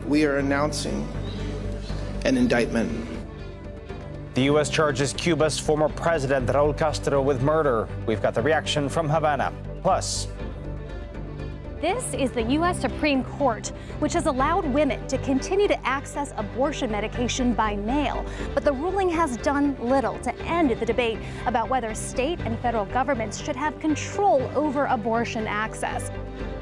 we are announcing an indictment. The U.S. charges Cuba's former president, Raul Castro, with murder. We've got the reaction from Havana. Plus, this is the U.S. Supreme Court, which has allowed women to continue to access abortion medication by mail. But the ruling has done little to end the debate about whether state and federal governments should have control over abortion access.